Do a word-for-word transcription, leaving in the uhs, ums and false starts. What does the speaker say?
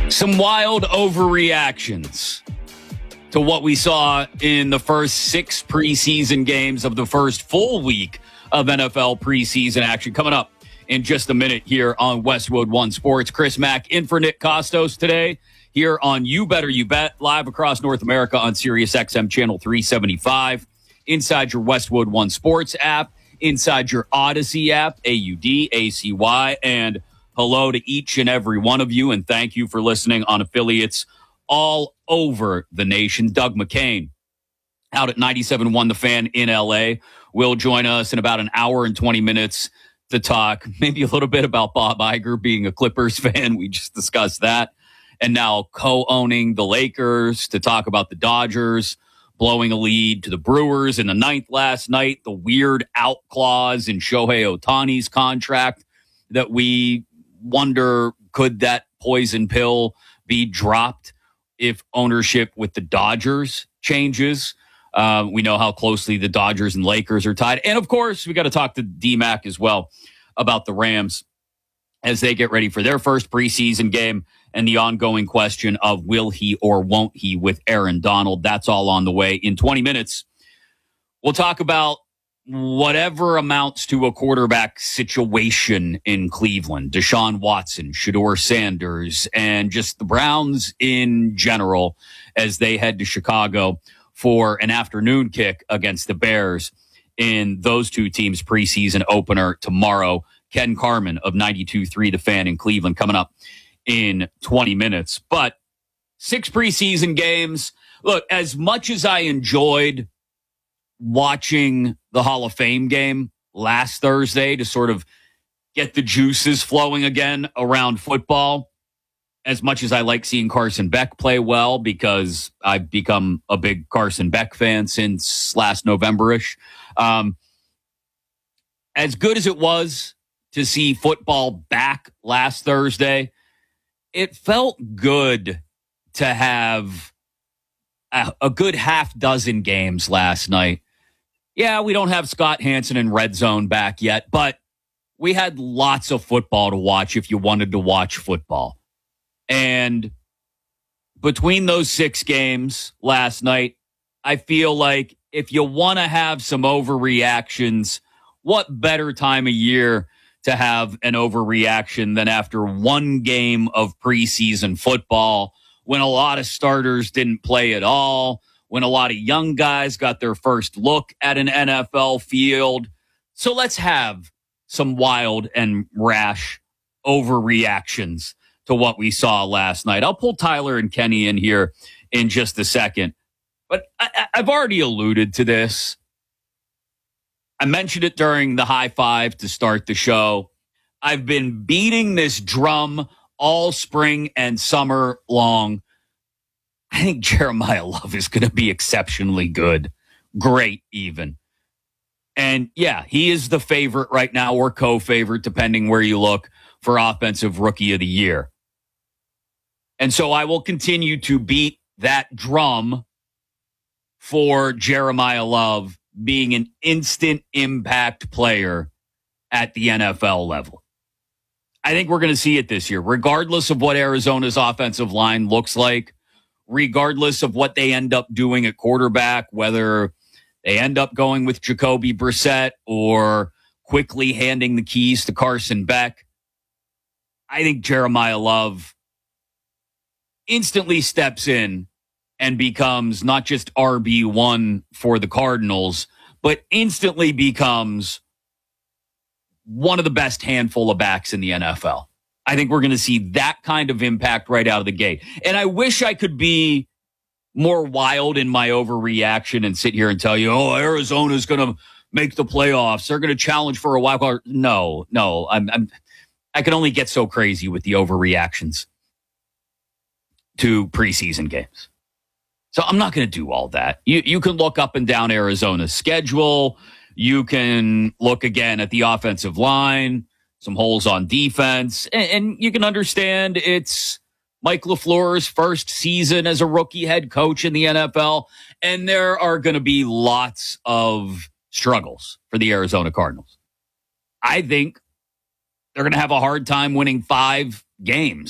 Some wild overreactions to what we saw in the first six preseason games of the first full week of N F L preseason action. Coming up in just a minute here on Westwood One Sports. Chris Mack in for Nick Costos today here on You Better You Bet, live across North America on Sirius X M Channel three seventy-five, inside your Westwood One Sports app, inside your Odyssey app, A U D A C Y, and hello to each and every one of you, and thank you for listening on affiliates all over the nation. Doug McCain out at ninety-seven point one The Fan in L A will join us in about an hour and twenty minutes to talk maybe a little bit about Bob Iger being a Clippers fan. We just discussed that. And now co-owning the Lakers, to talk about the Dodgers blowing a lead to the Brewers in the ninth last night, the weird out clause in Shohei Ohtani's contract that we wonder, could that poison pill be dropped if ownership with the Dodgers changes? Uh, we know how closely the Dodgers and Lakers are tied. And, of course, we got to talk to D-Mac as well about the Rams as they get ready for their first preseason game and the ongoing question of will he or won't he with Aaron Donald. That's all on the way. In twenty minutes, we'll talk about whatever amounts to a quarterback situation in Cleveland. Deshaun Watson, Shedeur Sanders, and just the Browns in general as they head to Chicago for an afternoon kick against the Bears in those two teams' preseason opener tomorrow. Ken Carman of ninety-two point three The Fan in Cleveland coming up in twenty minutes. But six preseason games. Look, as much as I enjoyed watching the Hall of Fame game last Thursday to sort of get the juices flowing again around football, as much as I like seeing Carson Beck play well, because I've become a big Carson Beck fan since last November-ish, um, as good as it was to see football back last Thursday, it felt good to have a, a good half dozen games last night. Yeah, we don't have Scott Hanson and Red Zone back yet, but we had lots of football to watch if you wanted to watch football. And between those six games last night, I feel like if you want to have some overreactions, what better time of year to have an overreaction than after one game of preseason football when a lot of starters didn't play at all, when a lot of young guys got their first look at an N F L field. So let's have some wild and rash overreactions to what we saw last night. I'll pull Tyler and Kenny in here in just a second. But I, I've already alluded to this. I mentioned it during the high five to start the show. I've been beating this drum all spring and summer long. I think Jeremiah Love is going to be exceptionally good. Great, even. And yeah, he is the favorite right now, or co-favorite, depending where you look, for Offensive Rookie of the Year. And so I will continue to beat that drum for Jeremiah Love being an instant impact player at the N F L level. I think we're going to see it this year, regardless of what Arizona's offensive line looks like, regardless of what they end up doing at quarterback, whether they end up going with Jacoby Brissett or quickly handing the keys to Carson Beck. I think Jeremiah Love instantly steps in and becomes not just R B one for the Cardinals, but instantly becomes one of the best handful of backs in the N F L. I think we're going to see that kind of impact right out of the gate. And I wish I could be more wild in my overreaction and sit here and tell you, oh, Arizona's going to make the playoffs. They're going to challenge for a wild card. No, no, I'm, I'm, I can only get so crazy with the overreactions to preseason games. So I'm not going to do all that. You you can look up and down Arizona's schedule. You can look again at the offensive line, some holes on defense, and, and you can understand it's Mike LaFleur's first season as a rookie head coach in the N F L, and there are going to be lots of struggles for the Arizona Cardinals. I think they're going to have a hard time winning five games.